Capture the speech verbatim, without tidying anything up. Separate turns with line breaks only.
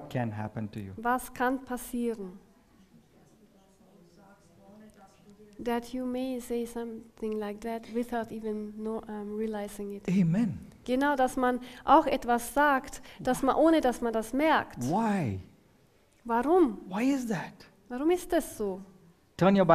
What can happen to you?
Was kann passieren? That you may say something like that without even know, um, realizing it.
Amen.
Genau, dass man auch etwas sagt, dass man, ohne dass man das merkt.
Why?
Warum?
Why is that?
Warum ist das so?
Turn your